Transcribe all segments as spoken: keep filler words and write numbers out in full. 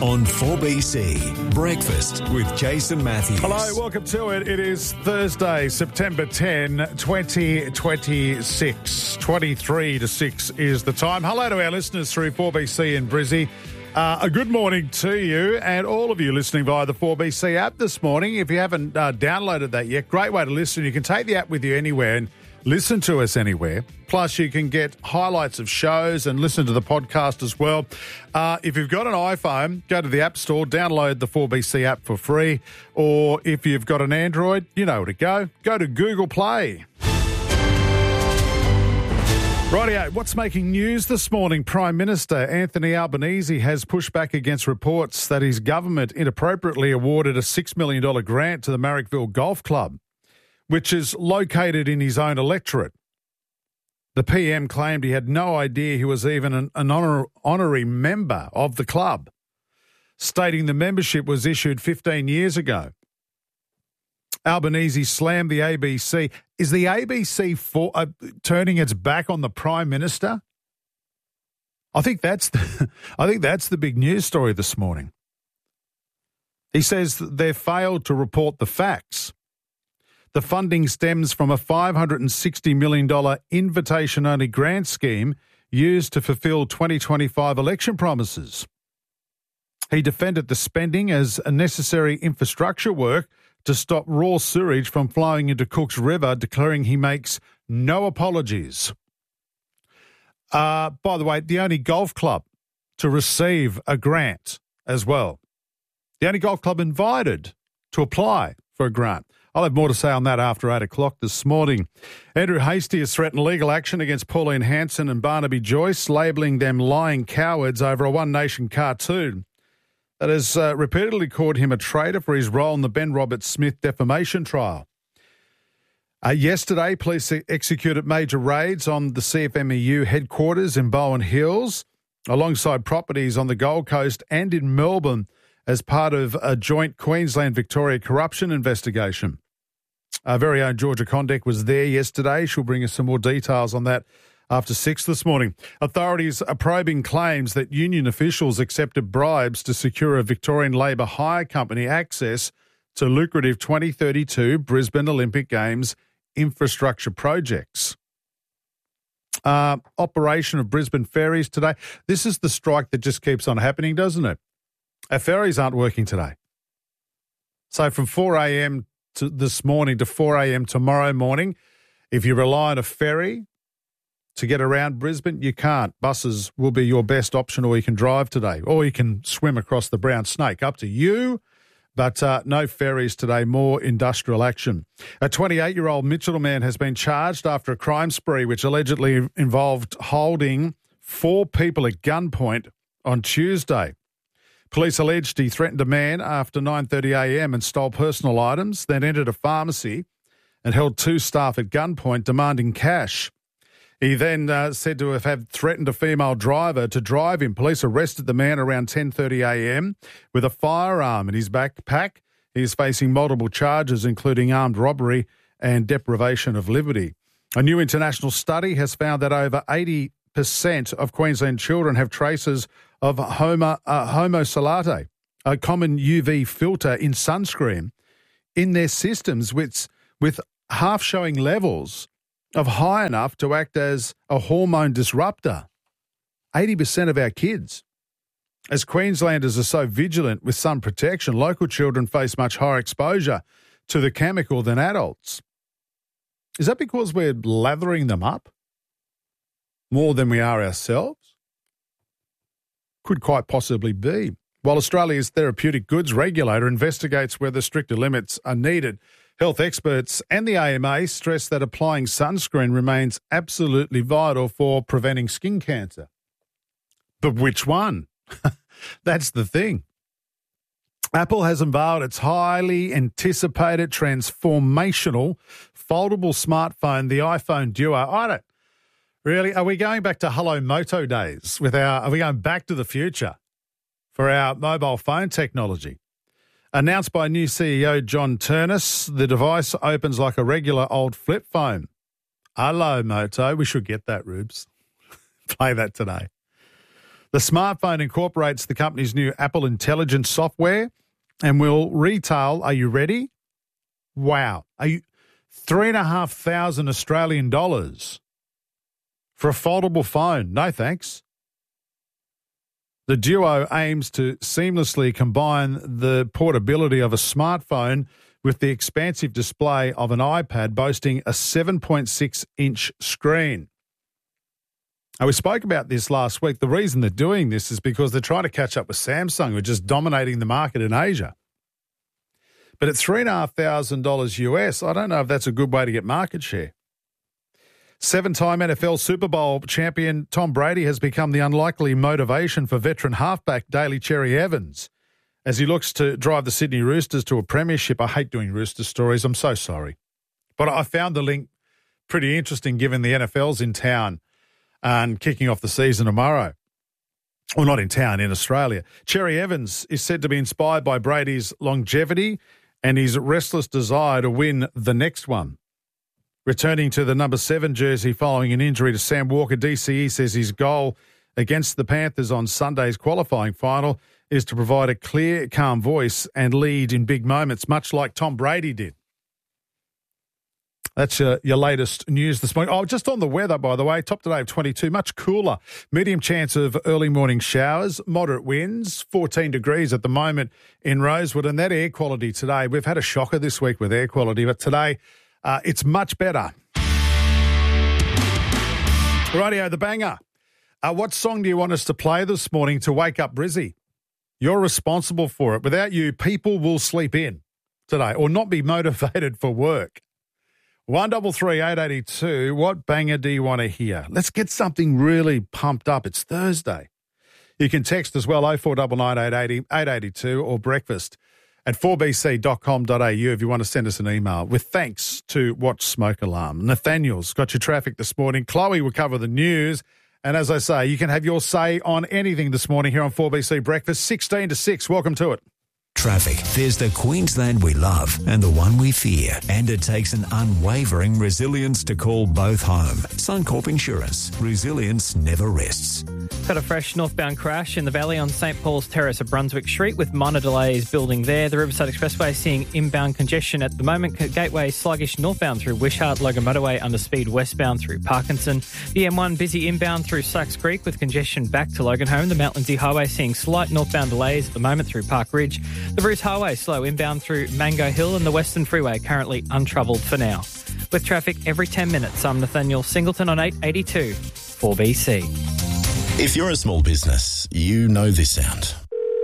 on four B C. Breakfast with Jason Matthews. Hello, welcome to it. It is Thursday, September tenth, twenty twenty-six. twenty-three to six is the time. Hello to our listeners through four B C and Brizzy. Uh, a good morning to you and all of you listening via the four B C app this morning. If you haven't uh, downloaded that yet, great way to listen. You can take the app with you anywhere and listen to us anywhere. Plus, you can get highlights of shows and listen to the podcast as well. Uh, if you've got an iPhone, go to the App Store, download the four B C app for free. Or if you've got an Android, you know where to go. Go to Google Play. Rightio, what's making news this morning? Prime Minister Anthony Albanese has pushed back against reports that his government inappropriately awarded a six million dollars grant to the Marrickville Golf Club, which is located in his own electorate. The P M claimed he had no idea he was even an, an honor, honorary member of the club, stating the membership was issued fifteen years ago. Albanese slammed the A B C. Is the A B C for, uh, turning its back on the Prime Minister? I think that's the, I think that's the big news story this morning. He says that they failed to report the facts. The funding stems from a five hundred sixty million dollars invitation-only grant scheme used to fulfil twenty twenty-five election promises. He defended the spending as a necessary infrastructure work to stop raw sewage from flowing into Cooks River, declaring he makes no apologies. Uh, by the way, the only golf club to receive a grant as well. The only golf club invited to apply for a grant. I'll have more to say on that after eight o'clock this morning. Andrew Hastie has threatened legal action against Pauline Hanson and Barnaby Joyce, labelling them lying cowards over a One Nation cartoon that has uh, repeatedly called him a traitor for his role in the Ben Roberts-Smith defamation trial. Uh, yesterday, police executed major raids on the C F M E U headquarters in Bowen Hills, alongside properties on the Gold Coast and in Melbourne, as part of a joint Queensland-Victoria corruption investigation. Our very own Georgia Condek was there yesterday. She'll bring us some more details on that after six this morning. Authorities are probing claims that union officials accepted bribes to secure a Victorian Labor hire company access to lucrative twenty thirty-two Brisbane Olympic Games infrastructure projects. Uh, operation of Brisbane ferries today. This is the strike that just keeps on happening, doesn't it? Our ferries aren't working today. So from four a.m. to this morning to four a.m. tomorrow morning, if you rely on a ferry to get around Brisbane, you can't. Buses will be your best option, or you can drive today, or you can swim across the Brown Snake. Up to you, but uh, no ferries today, more industrial action. A twenty-eight-year-old Mitchell man has been charged after a crime spree which allegedly involved holding four people at gunpoint on Tuesday. Police alleged he threatened a man after nine thirty a.m. and stole personal items, then entered a pharmacy and held two staff at gunpoint demanding cash. He then uh, said to have had threatened a female driver to drive him. Police arrested the man around ten thirty a.m. with a firearm in his backpack. He is facing multiple charges, including armed robbery and deprivation of liberty. A new international study has found that over eighty percent of Queensland children have traces of homo, uh, homosalate, a common U V filter in sunscreen, in their systems, with, with half showing levels of high enough to act as a hormone disruptor. eighty percent of our kids. As Queenslanders are so vigilant with sun protection, local children face much higher exposure to the chemical than adults. Is that because we're lathering them up more than we are ourselves? Could quite possibly be. While Australia's therapeutic goods regulator investigates whether stricter limits are needed, health experts and the A M A stress that applying sunscreen remains absolutely vital for preventing skin cancer. But which one? That's the thing. Apple has unveiled its highly anticipated transformational foldable smartphone, the iPhone Duo. I don't really. Are we going back to Hello Moto days with our? Are we going back to the future for our mobile phone technology? Announced by new C E O John Turnus, the device opens like a regular old flip phone. Hello, Moto. We should get that, Rubes. Play that today. The smartphone incorporates the company's new Apple Intelligence software and will retail, are you ready? Wow. Are you three and a half thousand Australian dollars for a foldable phone? No thanks. The Duo aims to seamlessly combine the portability of a smartphone with the expansive display of an iPad boasting a seven point six inch screen. Now, we spoke about this last week. The reason they're doing this is because they're trying to catch up with Samsung, who are just dominating the market in Asia. But at three thousand five hundred dollars U S, I don't know if that's a good way to get market share. Seven-time N F L Super Bowl champion Tom Brady has become the unlikely motivation for veteran halfback Daly Cherry Evans as he looks to drive the Sydney Roosters to a premiership. I hate doing Rooster stories. I'm so sorry. But I found the link pretty interesting given the N F L's in town and kicking off the season tomorrow. Well, not in town, in Australia. Cherry Evans is said to be inspired by Brady's longevity and his restless desire to win the next one. Returning to the number seven jersey following an injury to Sam Walker, D C E says his goal against the Panthers on Sunday's qualifying final is to provide a clear, calm voice and lead in big moments, much like Tom Brady did. That's uh, your latest news this morning. Oh, just on the weather, by the way, top today of twenty-two, much cooler. Medium chance of early morning showers, moderate winds, fourteen degrees at the moment in Rosewood. And that air quality today, we've had a shocker this week with air quality, but today uh, it's much better. Rightio, the banger. Uh, what song do you want us to play this morning to wake up Brizzy? You're responsible for it. Without you, people will sleep in today or not be motivated for work. One double three eight eighty two. What banger do you want to hear? Let's get something really pumped up. It's Thursday. You can text as well oh four nine nine eight eight oh eight eight two or breakfast at four b c dot com dot a u if you want to send us an email. With thanks to Watch Smoke Alarm. Nathaniel's got your traffic this morning. Chloe will cover the news. And as I say, you can have your say on anything this morning here on four B C Breakfast, sixteen to six. Welcome to it. Traffic. There's the Queensland we love and the one we fear. And it takes an unwavering resilience to call both home. Suncorp Insurance. Resilience never rests. Got a fresh northbound crash in the valley on St Paul's Terrace at Brunswick Street with minor delays building there. The Riverside Expressway seeing inbound congestion at the moment. Gateway sluggish northbound through Wishart. Logan Motorway under speed westbound through Parkinson. The M one busy inbound through Slacks Creek with congestion back to Logan Home. The Mount Lindsay Highway seeing slight northbound delays at the moment through Park Ridge. The Bruce Highway slow inbound through Mango Hill and the Western Freeway currently untroubled for now. With traffic every ten minutes, I'm Nathaniel Singleton on eight eighty-two four B C. If you're a small business, you know this sound.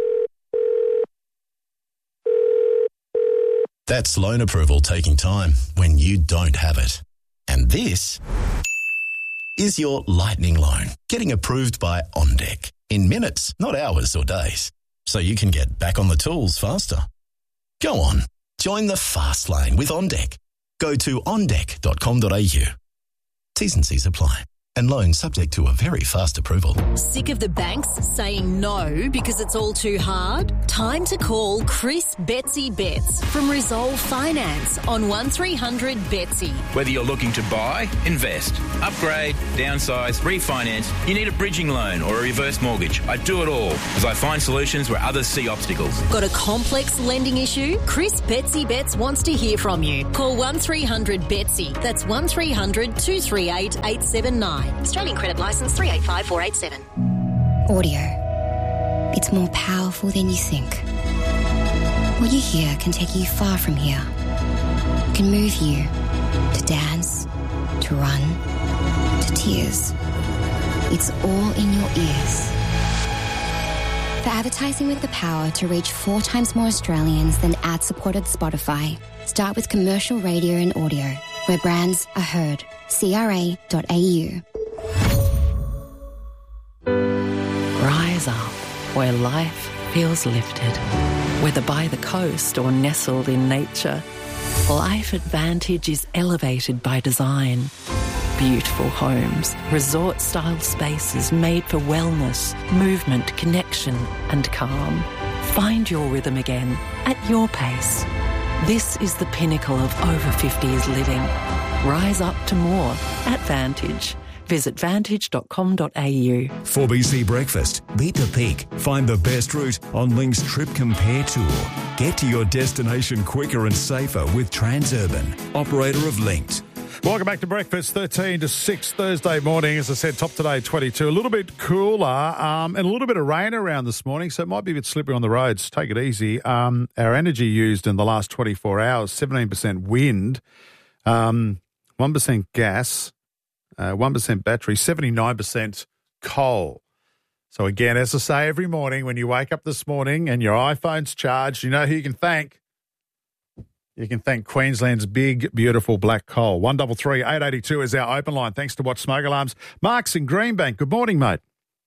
That's loan approval taking time when you don't have it. And this is your lightning loan getting approved by OnDeck in minutes, not hours or days. So you can get back on the tools faster. Go on, join the fast lane with OnDeck. Go to on deck dot com dot a u. T's and C's apply. And loans subject to a very fast approval. Sick of the banks saying no because it's all too hard? Time to call Chris Betsy Betts from Resolve Finance on one three hundred Betsy. Whether you're looking to buy, invest, upgrade, downsize, refinance, you need a bridging loan or a reverse mortgage. I do it all as I find solutions where others see obstacles. Got a complex lending issue? Chris Betsy Betts wants to hear from you. Call one three hundred Betsy. That's one three hundred two three eight eight seven nine. Australian Credit Licence three eight five four eight seven. Audio. It's more powerful than you think. What you hear can take you far from here. It can move you to dance, to run, to tears. It's all in your ears. For advertising with the power to reach four times more Australians than ad-supported Spotify, start with commercial radio and audio, where brands are heard. C R A dot A U. Rise up where life feels lifted. Whether by the coast or nestled in nature, Life Advantage is elevated by design. Beautiful homes, resort-style spaces made for wellness, movement, connection and calm. Find your rhythm again at your pace. This is the pinnacle of over fifties living. Rise up to more at Vantage. Visit vantage dot com dot a u. four B C Breakfast. Beat the peak. Find the best route on Link's Trip Compare Tour. Get to your destination quicker and safer with Transurban, operator of Linked. Welcome back to Breakfast, thirteen to six Thursday morning. As I said, top today, twenty-two. A little bit cooler um, and a little bit of rain around this morning, so it might be a bit slippery on the roads. Take it easy. Um, our energy used in the last twenty-four hours, seventeen percent wind, um, one percent gas, uh, one percent battery, seventy-nine percent coal. So again, as I say every morning, when you wake up this morning and your iPhone's charged, you know who you can thank. You can thank Queensland's big, beautiful black coal. one three three, eight eight two is our open line. Thanks to Watch Smoke Alarms. Mark's in Greenbank. Good morning, mate.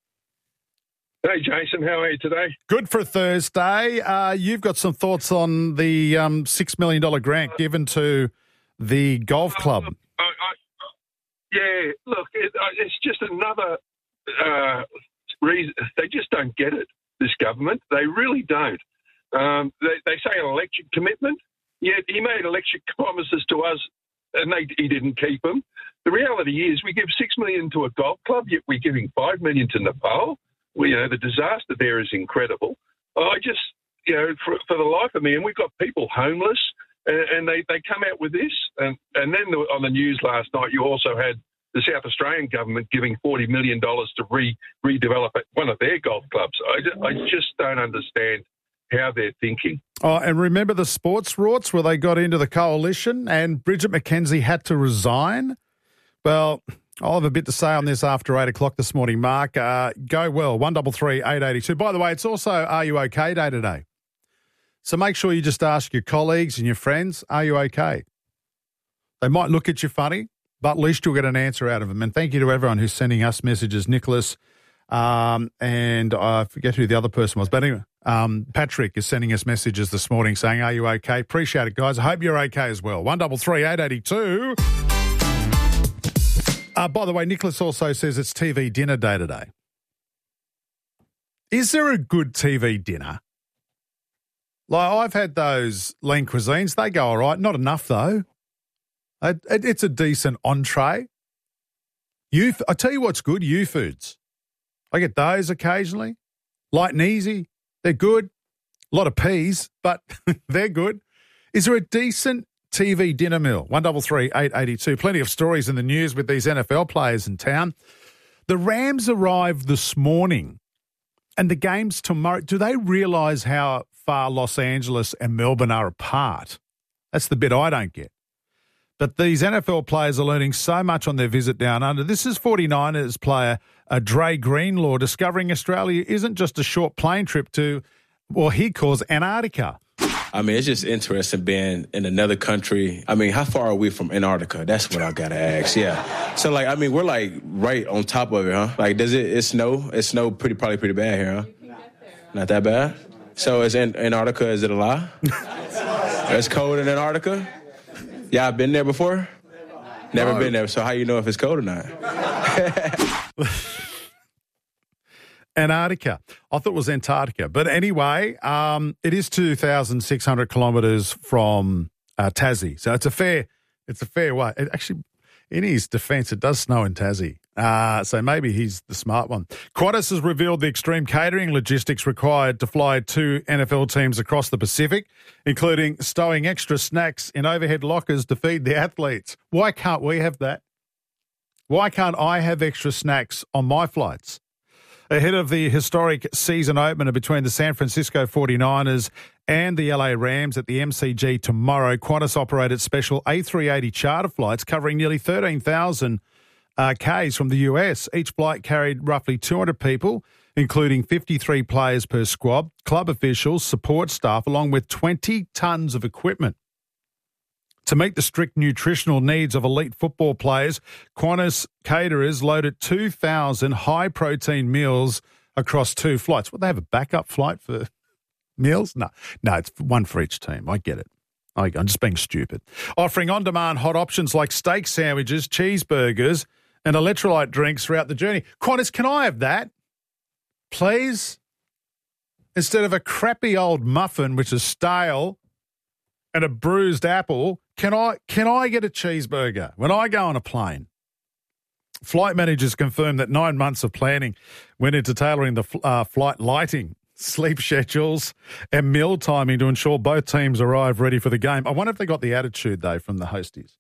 Hey, Jason. How are you today? Good for Thursday. Uh, you've got some thoughts on the um, six million dollars grant given to the golf club. Uh, I, I, yeah, look, it, it's just another uh, reason. They just don't get it, this government. They really don't. Um, they, they say an election commitment. Yet he made election promises to us, and they, he didn't keep them. The reality is, we give six million to a golf club, yet we're giving five million to Nepal. We, you know, the disaster there is incredible. I just, you know, for, for the life of me, and we've got people homeless, and, and they, they come out with this, and and then on the news last night, you also had the South Australian government giving forty million dollars to re redevelop one of their golf clubs. I, I just don't understand how they're thinking. Oh, and remember the sports rorts where they got into the coalition and Bridget McKenzie had to resign? Well, I'll have a bit to say on this after eight o'clock this morning, Mark. Uh, go well, one three three, eight eight two. By the way, it's also Are You OK Day today. So make sure you just ask your colleagues and your friends, are you okay? They might look at you funny, but at least you'll get an answer out of them. And thank you to everyone who's sending us messages, Nicholas, um, and I forget who the other person was. But anyway, um, Patrick is sending us messages this morning saying, are you okay? Appreciate it, guys. I hope you're okay as well. one three three, eight eight two. Uh, by the way, Nicholas also says it's T V dinner day today. Is there a good T V dinner? Like, I've had those lean cuisines. They go all right. Not enough, though. It, it, it's a decent entree. You, I tell you what's good, U-Foods. I get those occasionally. Light and easy. They're good. A lot of peas, but they're good. Is there a decent T V dinner meal? one three three, eight eight two. Plenty of stories in the news with these N F L players in town. The Rams arrived this morning and the game's tomorrow. Do they realise how far Los Angeles and Melbourne are apart? That's the bit I don't get. But these N F L players are learning so much on their visit down under. This is forty-niners player uh, Dre Greenlaw discovering Australia isn't just a short plane trip to what he calls Antarctica. I mean, it's just interesting being in another country. I mean, how far are we from Antarctica? That's what I got to ask, yeah. So, like, I mean, we're, like, right on top of it, huh? Like, does it, it snow? It snow pretty, probably pretty bad here, huh? Not that bad? So is Antarctica, is it a lie? It's cold in Antarctica? Yeah, I've been there before? Never no. been there. So how you know if it's cold or not? Antarctica. I thought it was Antarctica. But anyway, um, it is two thousand six hundred kilometres from uh, Tassie. So it's a fair it's a fair way. It actually, in his defence, it does snow in Tassie. Uh, so maybe he's the smart one. Qantas has revealed the extreme catering logistics required to fly two N F L teams across the Pacific, including stowing extra snacks in overhead lockers to feed the athletes. Why can't we have that? Why can't I have extra snacks on my flights? Ahead of the historic season opener between the San Francisco forty-niners and the L A Rams at the M C G tomorrow, Qantas operated special A three eighty charter flights covering nearly thirteen thousand uh, Ks from the U S. Each flight carried roughly two hundred people, including fifty-three players per squad, club officials, support staff, along with twenty tonnes of equipment. To meet the strict nutritional needs of elite football players, Qantas caterers loaded two thousand high-protein meals across two flights. Would they have a backup flight for meals? No, no, it's one for each team. I get it. I'm just being stupid. Offering on-demand hot options like steak sandwiches, cheeseburgers, and electrolyte drinks throughout the journey. Qantas, can I have that, please? Instead of a crappy old muffin, which is stale, and a bruised apple, can I can I get a cheeseburger when I go on a plane? Flight managers confirmed that nine months of planning went into tailoring the uh, flight lighting, sleep schedules and meal timing to ensure both teams arrive ready for the game. I wonder if they got the attitude, though, from the hosties.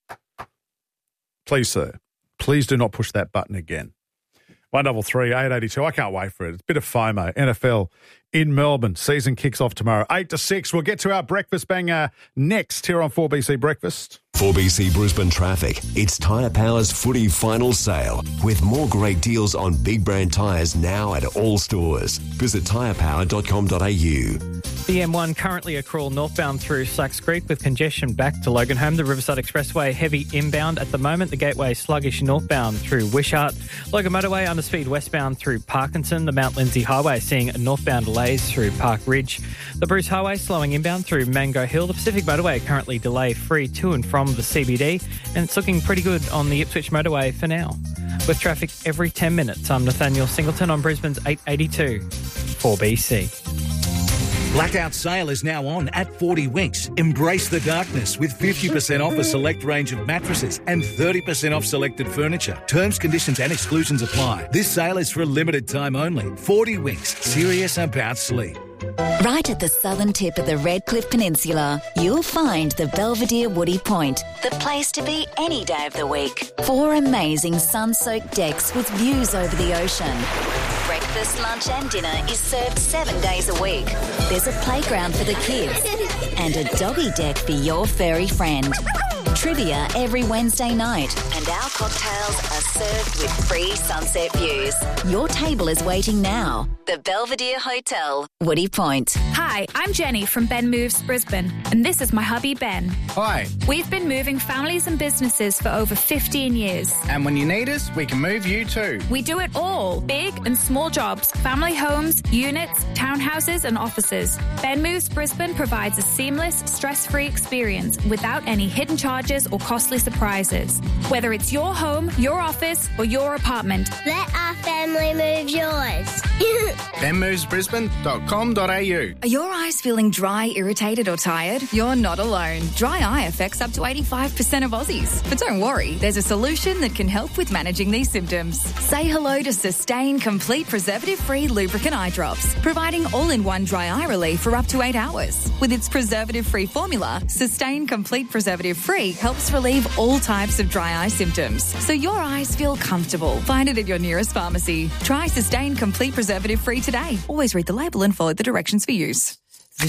Please, sir, please do not push that button again. one double three, eight eighty-two. I can't wait for it. It's a bit of FOMO. N F L in Melbourne. Season kicks off tomorrow, eight to six. We'll get to our breakfast banger next here on four B C Breakfast. four B C Brisbane Traffic. It's Tyre Power's footy final sale with more great deals on big brand tyres now at all stores. Visit tyre power dot com dot a u. The M one currently a crawl northbound through Slacks Creek with congestion back to Loganholme. The Riverside Expressway heavy inbound at the moment. The Gateway sluggish northbound through Wishart. Logan Motorway underspeed westbound through Parkinson. The Mount Lindsay Highway seeing northbound delays through Park Ridge. The Bruce Highway slowing inbound through Mango Hill. The Pacific Motorway currently delay free to and from the C B D, and it's looking pretty good on the Ipswich Motorway for now. With traffic every ten minutes, I'm Nathaniel Singleton on Brisbane's eight eighty-two, four B C. Blackout sale is now on at forty Winks. Embrace the darkness with fifty percent off a select range of mattresses and thirty percent off selected furniture. Terms, conditions and exclusions apply. This sale is for a limited time only. forty Winks, serious about sleep. Right at the southern tip of the Redcliffe Peninsula, you'll find the Belvedere Woody Point, the place to be any day of the week. Four amazing sun-soaked decks with views over the ocean. Breakfast, lunch and dinner is served seven days a week. There's a playground for the kids and a doggy deck for your furry friend. Trivia every Wednesday night, and our cocktails are served with free sunset views. Your table is waiting now. The Belvedere Hotel, Woody Point. Hi, I'm Jenny from Ben Moves Brisbane, and this is my hubby Ben. Hi. We've been moving families and businesses for over fifteen years. And when you need us, we can move you too. We do it all, big and small jobs, family homes, units, townhouses and offices. Ben Moves Brisbane provides a seamless, stress-free experience without any hidden charges or costly surprises. Whether it's your home, your office or your apartment. Let our family move yours. ben moves brisbane dot com dot a u. Are your eyes feeling dry, irritated or tired? You're not alone. Dry eye affects up to eighty-five percent of Aussies. But don't worry, there's a solution that can help with managing these symptoms. Say hello to Sustain Complete Preservative-Free Lubricant Eye Drops, providing all-in-one dry eye relief for up to eight hours. With its preservative-free formula, Sustain Complete Preservative-Free helps relieve all types of dry eye symptoms, so your eyes feel comfortable. Find it at your nearest pharmacy. Try Sustain Complete Preservative-Free today. Always read the label and follow the directions for use.